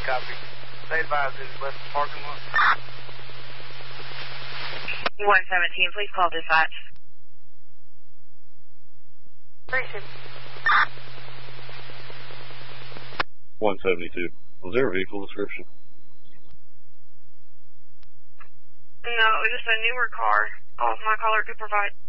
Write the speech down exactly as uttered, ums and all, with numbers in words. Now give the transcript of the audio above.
copy. Stay advised, this is left parking lot. one seventeen, please call dispatch. Appreciate it. one seventy-two. Was there a vehicle description? No, it was just a newer car. All my caller could provide.